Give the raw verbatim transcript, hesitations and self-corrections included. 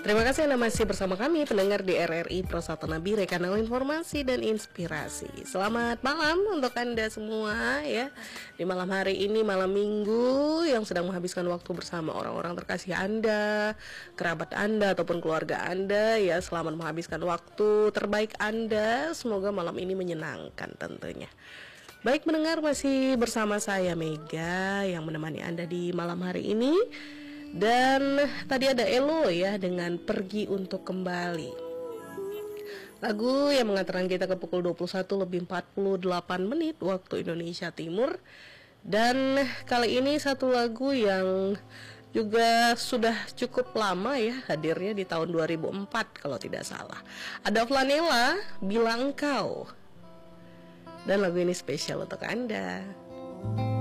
Terima kasih Anda masih bersama kami pendengar di R R I Persatuan Nabire, kanal informasi dan inspirasi. Selamat malam untuk Anda semua ya. Di malam hari ini, malam Minggu, yang sedang menghabiskan waktu bersama orang-orang terkasih Anda, kerabat Anda ataupun keluarga Anda ya. Selamat menghabiskan waktu terbaik Anda. Semoga malam ini menyenangkan tentunya. Baik mendengar, masih bersama saya Mega yang menemani Anda di malam hari ini. Dan tadi ada Elo ya dengan Pergi Untuk Kembali. Lagu yang mengantarkan kita ke pukul dua puluh satu lebih empat puluh delapan menit waktu Indonesia Timur. Dan kali ini satu lagu yang juga sudah cukup lama ya, hadirnya di tahun dua ribu empat kalau tidak salah. Ada Flanela, Bilang Kau. Dan lagu ini spesial untuk Anda.